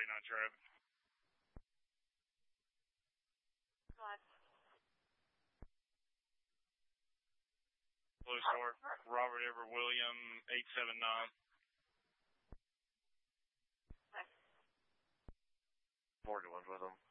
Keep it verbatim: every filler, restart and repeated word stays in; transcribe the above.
eighty-nine traffic. What? Blue Star, Robert Edward William, eight seven nine. What? forty-one's with them.